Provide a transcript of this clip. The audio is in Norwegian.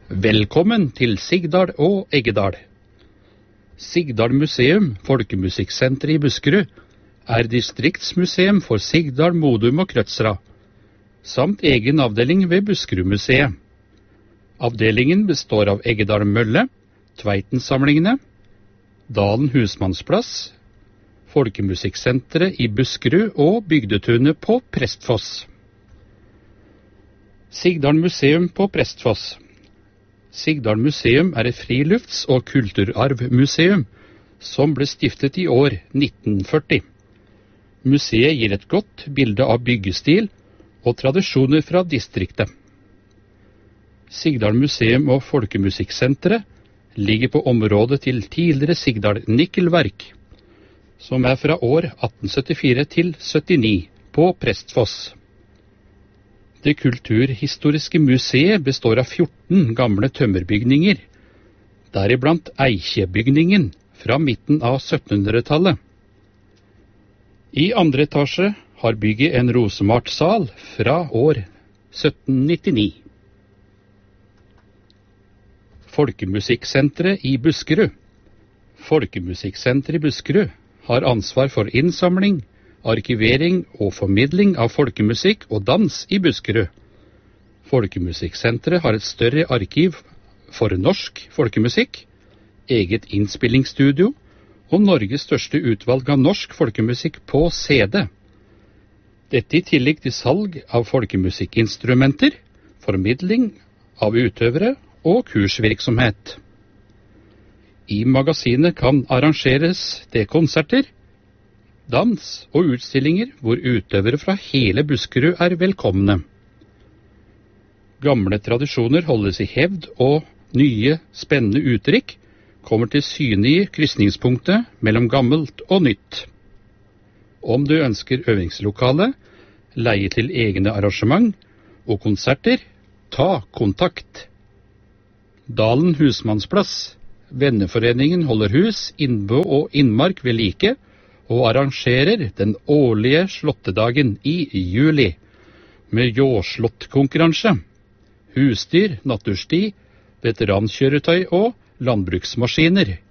Velkommen til Sigdal og Eggedal. Sigdal museum, folkemusikksenter i Buskerud, er distriktsmuseum for Sigdal, Modum og Krødsra, samt egen avdeling ved Buskerudmuseet. Avdelingen består av Eggedal Mølle, Tveitensamlingene, Dalen Husmannsplass, Folkemusikksenteret i Buskerud og Bygdetunet på Prestfoss. Sigdal museum på Prestfoss. Sigdal museum er et frilufts- og kulturarvmuseum som ble stiftet i år 1940. Museet gir et godt bilde av byggestil og tradisjoner fra distriktet. Sigdal museum og folkemusikksenteret ligger på området til tidligere Sigdal Nikkelverk, som er fra år 1874 til 79 på Prestfoss. Det kulturhistoriske museet består av 14 gamle tømmerbygninger, deriblant Eikjebygningen fra midten av 1700-tallet. I andre etasje har bygget en rosemalt sal fra år 1799. Folkemusikksenteret i Buskerud. Folkemusikksenteret i Buskerud har ansvar for innsamling, arkivering og formidling av folkemusikk og dans i Buskerud. Folkemusikksenteret har et større arkiv for norsk folkemusikk, eget innspillingsstudio og Norges største utvalg av norsk folkemusikk på CD. Dette i tillegg til salg av folkemusikkinstrumenter, formidling av utøvere og kursvirksomhet. I magasinet kan arrangeres det konserter, dans og utstillinger hvor utøvere fra hele Buskerud er velkomne. Gamle tradisjoner holdes i hevd, og nye, spennende uttrykk kommer til syne i krysningspunktet mellom gammelt og nytt. Om du ønsker øvingslokale, leie til egne arrangement og konserter, ta kontakt. Dalen Husmannsplass. Venneforeningen holder hus, Innbø og Innmark ved like, og arrangerer den årlige slåttedagen i juli, med jordslåttkonkurranse, husdyr, natursti, veterankjøretøy og landbruksmaskiner.